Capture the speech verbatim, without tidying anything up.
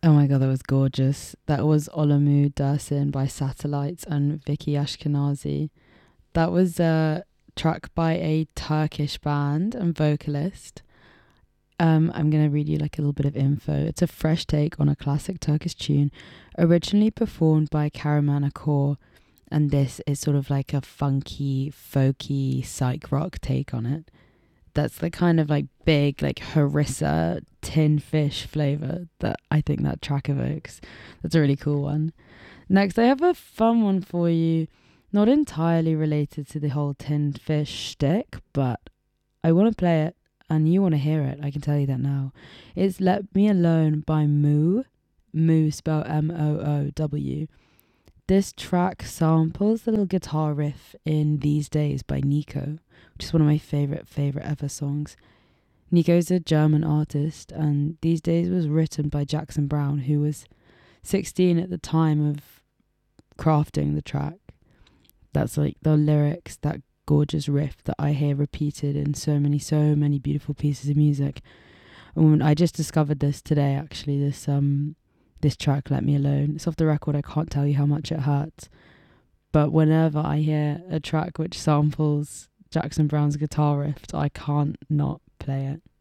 Oh my god, that was gorgeous. That was Olamu Dersin by Satellites and Vicky Ashkenazi. That was a track by a Turkish band and vocalist. Um, I'm gonna read you like a little bit of info. It's a fresh take on a classic Turkish tune, originally performed by Karaman Akor, and this is sort of like a funky, folky, psych rock take on it. That's the kind of like big, like harissa tin fish flavor that I think that track evokes. That's a really cool one. Next, I have a fun one for you, not entirely related to the whole tin fish shtick, but I want to play it and you want to hear it. I can tell you that now. It's Let Me Alone by Moo. Moo spelled M O O W. This track samples the little guitar riff in These Days by Nico, which is one of my favourite, favourite ever songs. Nico's a German artist, and These Days was written by Jackson Brown, who was sixteen at the time of crafting the track. That's like the lyrics, that gorgeous riff that I hear repeated in so many, so many beautiful pieces of music. And when I just discovered this today, actually, this um this track, Let Me Alone. It's off the record, I can't tell you how much it hurts. But whenever I hear a track which samples Jackson Brown's guitar riff, I can't not play it.